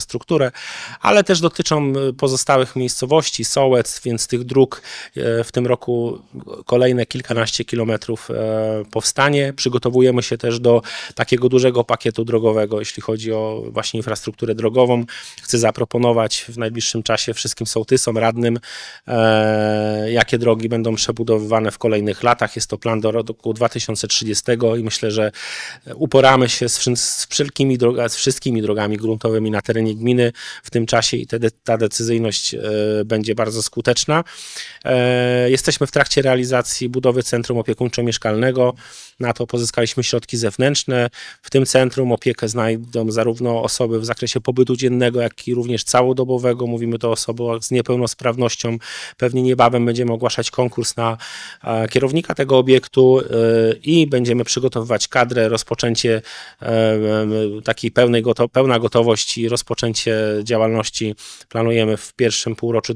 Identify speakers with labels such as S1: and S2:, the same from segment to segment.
S1: infrastrukturę, ale też dotyczą pozostałych miejscowości, sołectw, więc tych dróg w tym roku kolejne kilkanaście kilometrów powstanie. Przygotowujemy się też do takiego dużego pakietu drogowego, jeśli chodzi o właśnie infrastrukturę drogową. Chcę zaproponować w najbliższym czasie wszystkim sołtysom, radnym, jakie drogi będą przebudowywane w kolejnych latach. Jest to plan do roku 2030 i myślę, że uporamy się z wszystkimi drogami gruntowymi na terenie gminy w tym czasie i ta decyzyjność będzie bardzo skuteczna. Jesteśmy w trakcie realizacji budowy centrum opiekuńczo-mieszkalnego. Na to pozyskaliśmy środki zewnętrzne. W tym centrum opiekę znajdą zarówno osoby w zakresie pobytu dziennego, jak i również całodobowego. Mówimy to o osobach z niepełnosprawnością. Pewnie niebawem będziemy ogłaszać konkurs na kierownika tego obiektu i będziemy przygotowywać kadrę, rozpoczęcie takiej pełna gotowość i rozpoczęcie działalności planujemy w pierwszym półroczu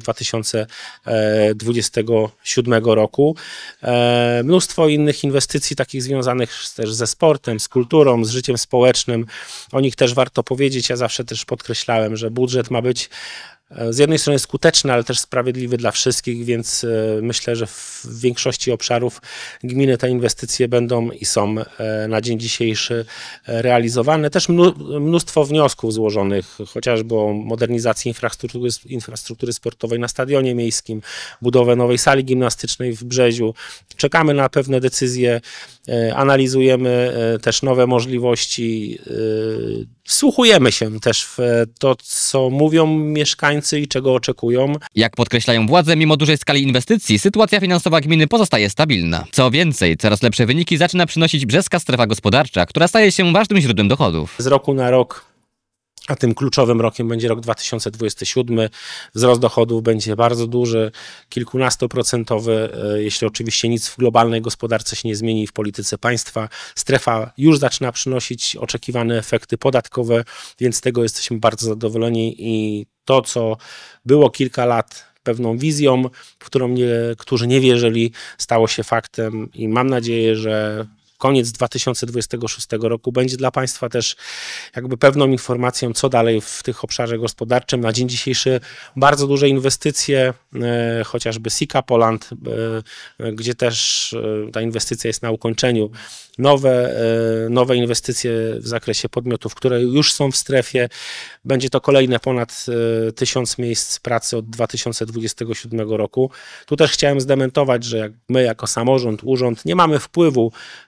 S1: 2027 roku. Mnóstwo innych inwestycji takich związanych też ze sportem, z kulturą, z życiem społecznym. O nich też warto powiedzieć. Ja zawsze też podkreślałem, że budżet ma być z jednej strony skuteczny, ale też sprawiedliwy dla wszystkich, więc myślę, że w większości obszarów gminy te inwestycje będą i są na dzień dzisiejszy realizowane. Też mnóstwo wniosków złożonych, chociażby o modernizację infrastruktury sportowej na stadionie miejskim, budowę nowej sali gimnastycznej w Brzeziu. Czekamy na pewne decyzje, analizujemy też nowe możliwości, wsłuchujemy się też w to, co mówią mieszkańcy i czego oczekują.
S2: Jak podkreślają władze, mimo dużej skali inwestycji, sytuacja finansowa gminy pozostaje stabilna. Co więcej, coraz lepsze wyniki zaczyna przynosić Brzeska Strefa Gospodarcza, która staje się ważnym źródłem dochodów.
S1: Z roku na rok, a tym kluczowym rokiem będzie rok 2027. Wzrost dochodów będzie bardzo duży, kilkunastoprocentowy, jeśli oczywiście nic w globalnej gospodarce się nie zmieni w polityce państwa. Strefa już zaczyna przynosić oczekiwane efekty podatkowe, więc z tego jesteśmy bardzo zadowoleni i to, co było kilka lat pewną wizją, w którą niektórzy nie wierzyli, stało się faktem i mam nadzieję, że koniec 2026 roku będzie dla państwa też jakby pewną informacją, co dalej w tych obszarze gospodarczym. Na dzień dzisiejszy bardzo duże inwestycje, chociażby Sika Poland, gdzie też ta inwestycja jest na ukończeniu. Nowe inwestycje w zakresie podmiotów, które już są w strefie. Będzie to kolejne ponad 1000 miejsc pracy od 2027 roku. Tu też chciałem zdementować, że my jako samorząd, urząd nie mamy wpływu,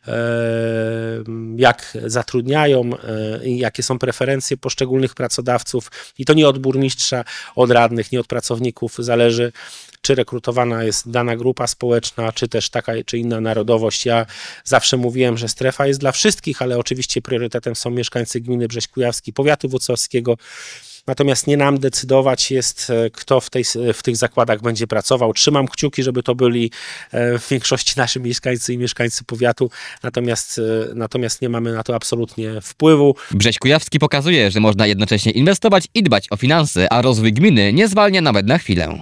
S1: jak zatrudniają i jakie są preferencje poszczególnych pracodawców. I to nie od burmistrza, od radnych, nie od pracowników zależy, czy rekrutowana jest dana grupa społeczna, czy też taka, czy inna narodowość. Ja zawsze mówiłem, że strefa jest dla wszystkich, ale oczywiście priorytetem są mieszkańcy gminy Brześć Kujawski, powiatu włocławskiego. Natomiast nie nam decydować jest, kto w tych zakładach będzie pracował. Trzymam kciuki, żeby to byli w większości nasi mieszkańcy i mieszkańcy powiatu, natomiast nie mamy na to absolutnie wpływu.
S2: Brześć Kujawski pokazuje, że można jednocześnie inwestować i dbać o finanse, a rozwój gminy nie zwalnia nawet na chwilę.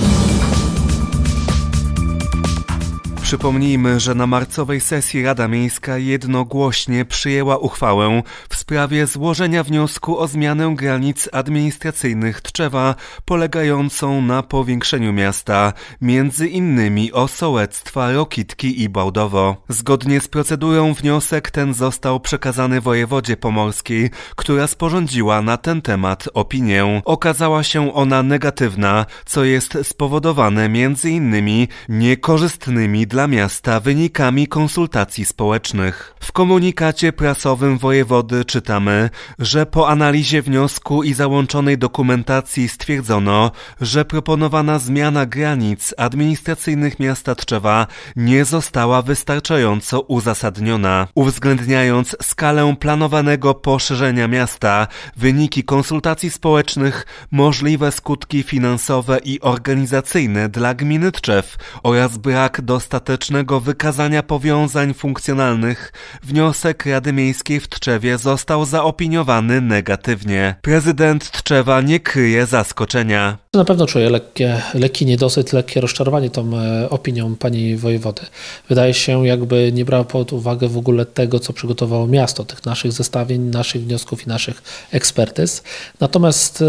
S3: Przypomnijmy, że na marcowej sesji Rada Miejska jednogłośnie przyjęła uchwałę w sprawie złożenia wniosku o zmianę granic administracyjnych Tczewa polegającą na powiększeniu miasta, między innymi o sołectwa Rokitki i Bałdowo. Zgodnie z procedurą wniosek ten został przekazany wojewodzie pomorskiej, która sporządziła na ten temat opinię. Okazała się ona negatywna, co jest spowodowane między innymi niekorzystnymi dla miasta wynikami konsultacji społecznych. W komunikacie prasowym wojewody czytamy, że po analizie wniosku i załączonej dokumentacji stwierdzono, że proponowana zmiana granic administracyjnych miasta Tczewa nie została wystarczająco uzasadniona. Uwzględniając skalę planowanego poszerzenia miasta, wyniki konsultacji społecznych, możliwe skutki finansowe i organizacyjne dla gminy Tczew oraz brak dostatecznego wykazania powiązań funkcjonalnych, wniosek Rady Miejskiej w Tczewie został zaopiniowany negatywnie. Prezydent Tczewa nie kryje zaskoczenia.
S4: Na pewno czuję lekki niedosyt, lekkie rozczarowanie tą opinią pani wojewody. Wydaje się, jakby nie brała pod uwagę w ogóle tego, co przygotowało miasto, tych naszych zestawień, naszych wniosków i naszych ekspertyz. Natomiast